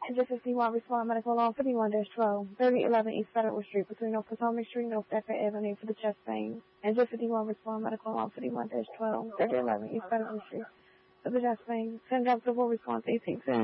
Engine 51, respond medical alarm 51-12, 3011 East Federal Street, between North Potomac Street and North Decker Avenue for the chest pain. Engine 51, respond medical alarm 51-12, 3011 East Federal Street for the chest pain. 10 drops of response 1810.